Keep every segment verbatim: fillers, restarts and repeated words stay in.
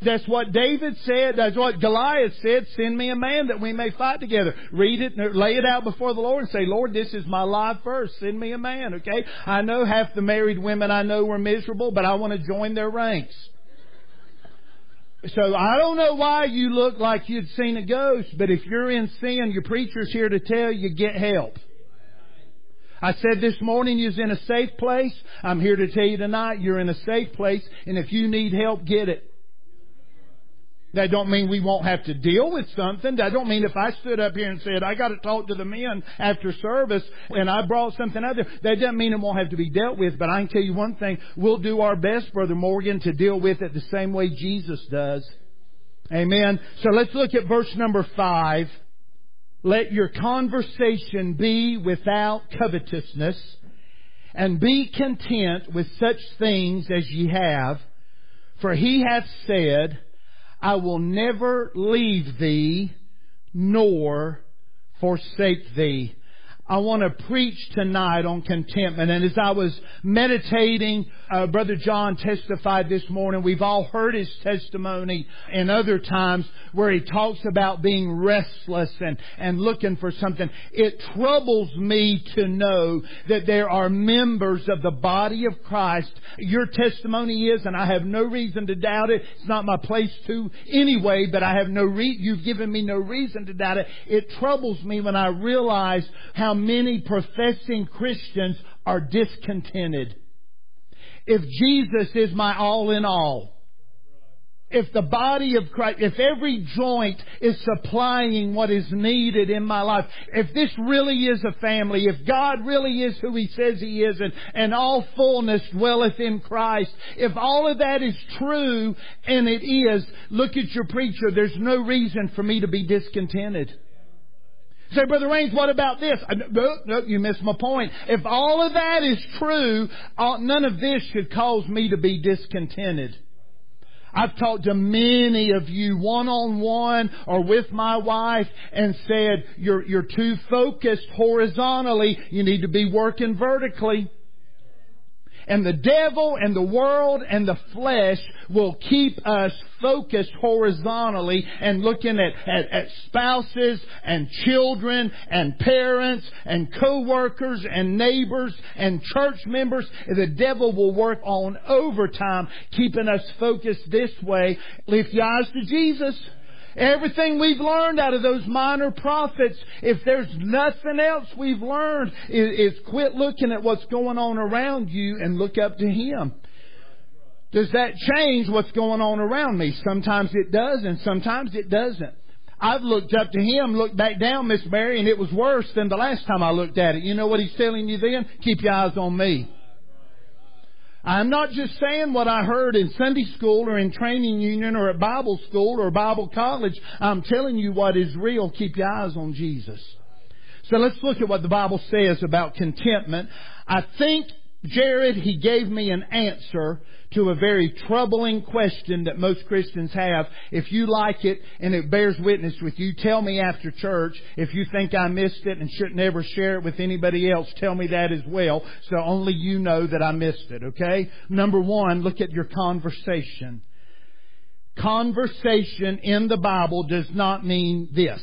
That's what David said. That's what Goliath said. Send me a man that we may fight together. Read it, lay it out before the Lord and say, Lord, this is my life first. Send me a man, okay? I know half the married women I know were miserable, but I want to join their ranks. So I don't know why you look like you'd seen a ghost, but if you're in sin, your preacher's here to tell you, get help. I said this morning you're in a safe place. I'm here to tell you tonight you're in a safe place, and if you need help, get it. That don't mean we won't have to deal with something. That don't mean if I stood up here and said, I got to talk to the men after service and I brought something out there, that doesn't mean it won't have to be dealt with. But I can tell you one thing, we'll do our best, Brother Morgan, to deal with it the same way Jesus does. Amen. So let's look at verse number five. Let your conversation be without covetousness, and be content with such things as ye have. For He hath said, I will never leave thee nor forsake thee. I want to preach tonight on contentment. And as I was meditating, uh, Brother John testified this morning. We've all heard his testimony and other times where he talks about being restless and, and looking for something. It troubles me to know that there are members of the body of Christ. Your testimony is, and I have no reason to doubt it. It's not my place to anyway, but I have no re- you've given me no reason to doubt it. It troubles me when I realize how many professing Christians are discontented. If Jesus is my all in all, if the body of Christ, if every joint is supplying what is needed in my life, if this really is a family, if God really is who He says He is, and, and all fullness dwelleth in Christ, if all of that is true, and it is, look at your preacher, there's no reason for me to be discontented. Say, Brother Raines, what about this? No, no, you missed my point. If all of that is true, none of this should cause me to be discontented. I've talked to many of you one-on-one or with my wife and said, you're, you're too focused horizontally. You need to be working vertically. And the devil and the world and the flesh will keep us focused horizontally and looking at, at, at spouses and children and parents and co-workers and neighbors and church members. The devil will work on overtime, keeping us focused this way. Lift your eyes to Jesus. Everything we've learned out of those minor prophets, if there's nothing else we've learned, is, is quit looking at what's going on around you and look up to Him. Does that change what's going on around me? Sometimes it does and sometimes it doesn't. I've looked up to Him, looked back down, Miss Mary, and it was worse than the last time I looked at it. You know what He's telling you then? Keep your eyes on me. I'm not just saying what I heard in Sunday school or in training union or at Bible school or Bible college. I'm telling you what is real. Keep your eyes on Jesus. So let's look at what the Bible says about contentment. I think, Jared, he gave me an answer to a very troubling question that most Christians have. If you like it and it bears witness with you, tell me after church. If you think I missed it and shouldn't ever share it with anybody else, tell me that as well. So only you know that I missed it, okay? Number one, look at your conversation. Conversation in the Bible does not mean this.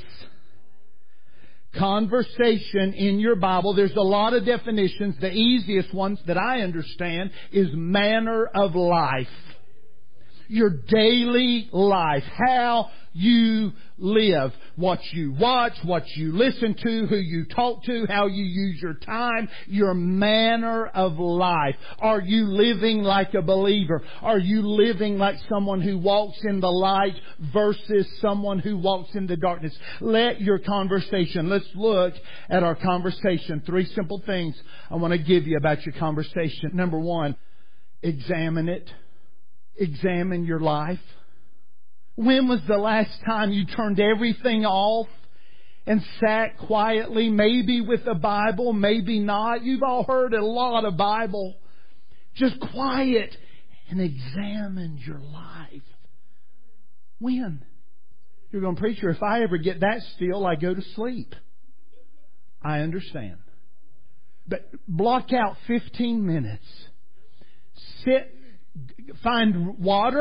Conversation in your Bible, there's a lot of definitions. The easiest ones that I understand is manner of life. Your daily life. How you live. What you watch, what you listen to, who you talk to, how you use your time. Your manner of life. Are you living like a believer? Are you living like someone who walks in the light versus someone who walks in the darkness? Let your conversation. Let's look at our conversation. Three simple things I want to give you about your conversation. Number one, examine it. Examine your life. When was the last time you turned everything off and sat quietly, maybe with a Bible, maybe not? You've all heard a lot of Bible. Just quiet and examine your life. When? You're going, preacher, if I ever get that still, I go to sleep. I understand. But block out fifteen minutes. Sit, find water.